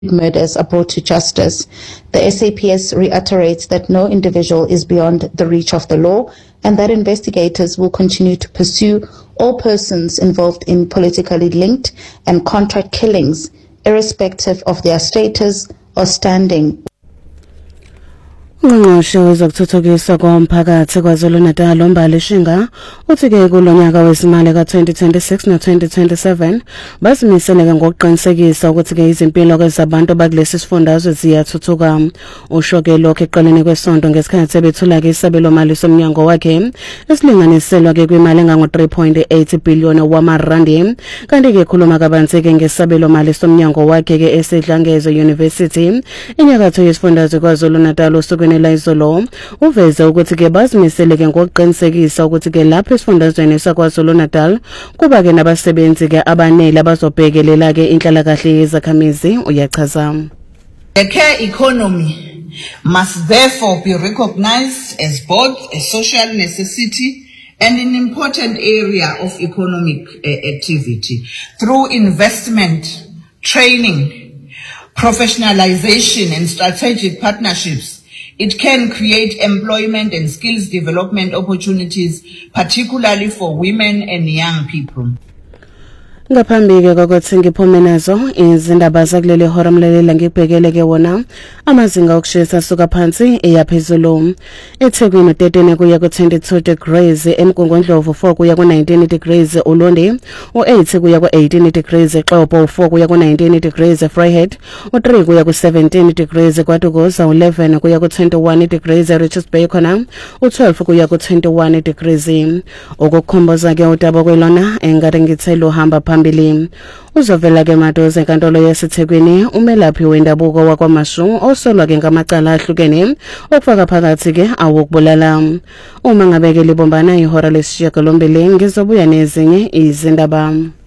murders are brought to justice. The SAPS reiterates that no individual is beyond the reach of the law and that investigators will continue to pursue all persons involved in politically linked and contract killings, irrespective of their status or standing. Ungqongqoshe wezokuthuthukiswa komphakathi KwaZulu-Natal uMbali Shinga uthi-ke kulonyaka wesimali ka-2026 no-2027 bazimisele ngokuqinisekisa ukuthi-ke izimpilo zabantu bakulesi sifundazwe ziyathuthuka. Usho-ke lokho eqaleni kwesonto ngesikhathi sebethula-ke isabelomali somnyango wakhe esilinganiselwa-ke kwimali engango-3.8 billion wamarandi. Kanti-ke khuluma kabanzi-ke ngesabelomali somnyango wakhe-ke esidlangezo University enyakatho yesifundazwe KwaZulu-Natal usukwini izolo uveze ukuthi-ke bazimisele-ke ngokuqinisekisa ukuthi-ke lapho esifundazweni saKwaZulu-Natal kuba-ke nabasebenzi-ke abanele abazobhekelela-ke inhlalakahle yezakhamizi. Uyachaza. The care economy must therefore be recognized as both a social necessity and an important area of economic activity. Through investment, training, professionalization and strategic partnerships, it can create employment and skills development opportunities, particularly for women and young people. Ngaphambi-ke kokuthi ngiphume nazo izindaba zakuleli hora mlalela ngibhekele-ke wona amazinga okushisa asuka phansi eyaphezulu. eThekwini 13 kuya ku-22 degrees, eMgungundlovu 4 kuya ku-19 degrees, uLondi u-8 kuya ku-18 degrees, eXhobo 4 kuya ku-19 degrees, Vryheid u-3 kuya ku-17 degrees, kwaDukuza u-11 kuya ku-21 degrees, Richards Bay khona u-12 kuya ku-21 degrees. Ukukhomboza-ke udaba kwelona engathi ngithe luhamba phambili uzovela-ke madoze enkantolo yaseThekwini umelaphi wendabuko wakwaMashu osolwa-ke ngamacala ahlukene okufaka phakathi-ke awokubulala. Uma ngabe-ke libombana ihora lesishiyagalombili ngizobuya nezinye izindaba.